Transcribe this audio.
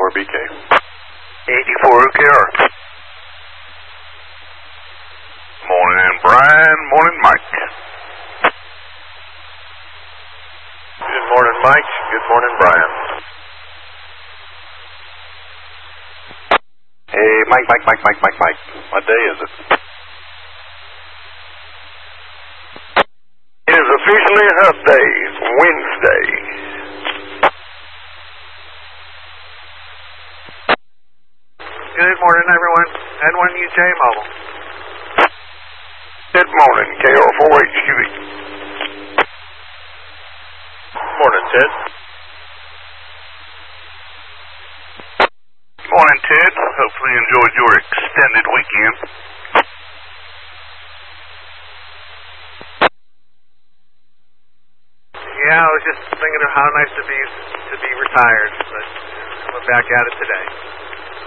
84BK. 84 OKR. Morning, Brian. Morning, Mike. Good morning, Mike. Good morning, Brian. Hey, Mike. What day is it? It is officially Hump Day. It's Wednesday. Good morning, everyone. N1UJ Mobile. Good morning, KR4HQE. Morning, Ted. Morning, Ted. Hopefully you enjoyed your extended weekend. Yeah, I was just thinking of how nice to be retired, but I'm back at it today.